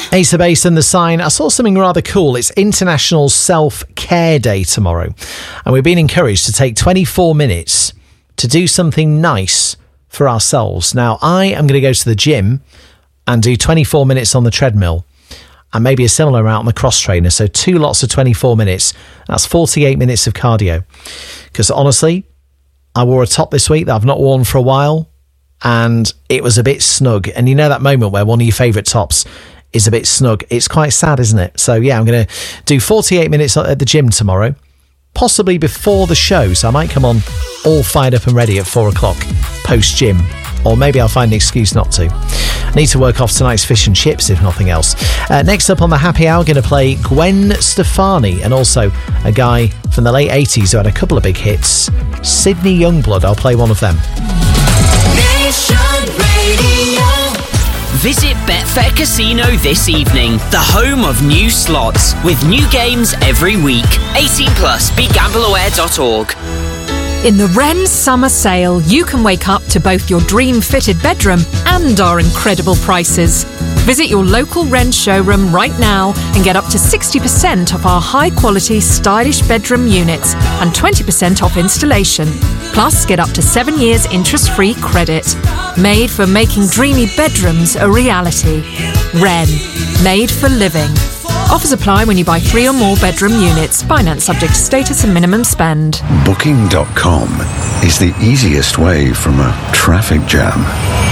Ace of Base and The Sign. I saw something rather cool. It's International Self-Care Day tomorrow. And we've been encouraged to take 24 minutes to do something nice for ourselves. Now, I am going to go to the gym and do 24 minutes on the treadmill and maybe a similar amount on the cross trainer. So 2 lots of 24 minutes. That's 48 minutes of cardio. Because honestly, I wore a top this week that I've not worn for a while and it was a bit snug. And you know that moment where one of your favourite tops is a bit snug. It's quite sad, isn't it? So yeah, I'm going to do 48 minutes at the gym tomorrow, possibly before the show. So I might come on all fired up and ready at 4 o'clock post gym, or maybe I'll find an excuse not to. I need to work off tonight's fish and chips, if nothing else. Next up on the happy hour, going to play Gwen Stefani, and also a guy from the late 80s who had a couple of big hits, Sydney Youngblood. I'll play one of them. Nation Radio. Visit Betfair Casino this evening, the home of new slots, with new games every week. 18 plus, begambleaware.org. In the Wren Summer Sale, you can wake up to both your dream-fitted bedroom and our incredible prices. Visit your local Wren showroom right now and get up to 60% off our high-quality, stylish bedroom units and 20% off installation. Plus, get up to 7 years interest-free credit. Made for making dreamy bedrooms a reality. Wren. Made for living. Offers apply when you buy 3 or more bedroom units. Finance subject to status and minimum spend. Booking.com is the easiest way from a traffic jam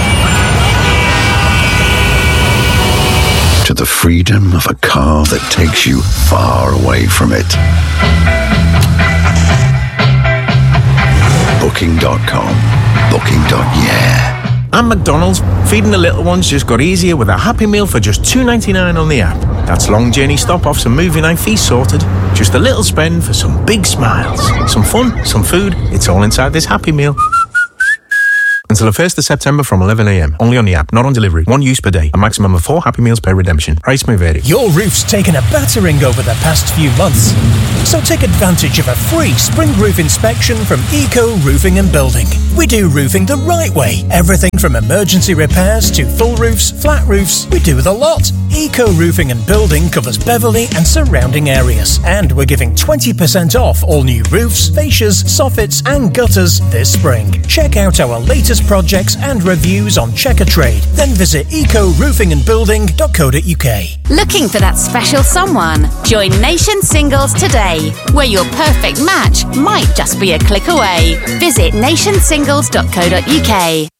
to the freedom of a car that takes you far away from it. Booking.com. Booking.yeah. At McDonald's, feeding the little ones just got easier with a Happy Meal for just $2.99 on the app. That's long journey stop-offs and movie night feast sorted. Just a little spend for some big smiles. Some fun, some food, it's all inside this Happy Meal. Until the 1st of September from 11 a.m. Only on the app, not on delivery. 1 use per day. A maximum of 4 Happy Meals per redemption. Price may vary. Your roof's taken a battering over the past few months. So take advantage of a free spring roof inspection from Eco Roofing and Building. We do roofing the right way. Everything from emergency repairs to full roofs, flat roofs. We do the lot. Eco Roofing and Building covers Beverley and surrounding areas. And we're giving 20% off all new roofs, fascias, soffits and gutters this spring. Check out our latest projects and reviews on Checker Trade. Then visit ecoroofingendbuilding.co.uk. Looking for that special someone? Join Nation Singles today, where your perfect match might just be a click away. Visit nationsingles.co.uk.